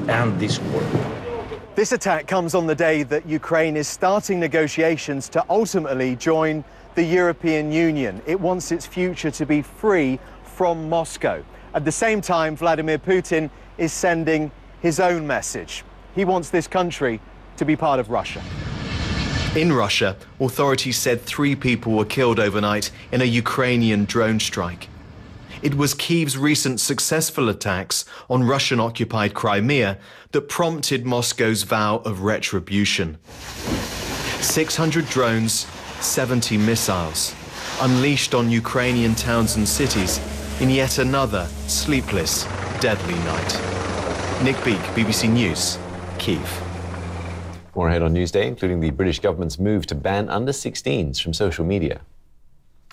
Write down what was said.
end this war. This attack comes on the day that Ukraine is starting negotiations to ultimately join the European Union. It wants its future to be free from Moscow. At the same time, Vladimir Putin is sending his own message. He wants this country to be part of Russia. In Russia, authorities said 3 people were killed overnight in a Ukrainian drone strike. It was Kyiv's recent successful attacks on Russian-occupied Crimea that prompted Moscow's vow of retribution. 600 drones, 70 missiles, unleashed on Ukrainian towns and cities in yet another sleepless, deadly night. Nick Beake, BBC News, Kyiv. More ahead on Newsday, including the British government's move to ban under-16s from social media.